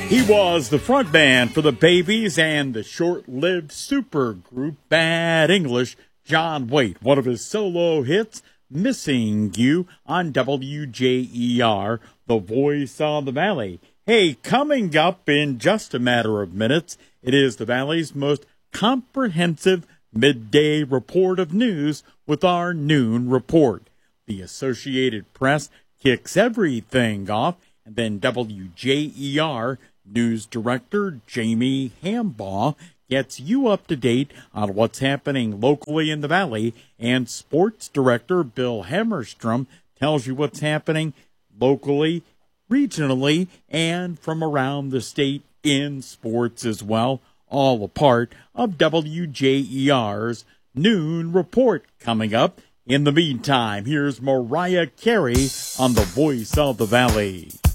He was the frontman for the Babies and the short-lived supergroup Bad English, John Waite. One of his solo hits, Missing You, on WJER, the voice of the Valley. Hey, coming up in just a matter of minutes, it is the Valley's most comprehensive midday report of news with our noon report. The Associated Press kicks everything off, and then WJER News Director Jamie Hambaugh gets you up to date on what's happening locally in the Valley, and Sports Director Bill Hammerstrom tells you what's happening locally, regionally, and from around the state in sports as well, all a part of WJER's Noon Report coming up. In the meantime, here's Mariah Carey on the Voice of the Valley.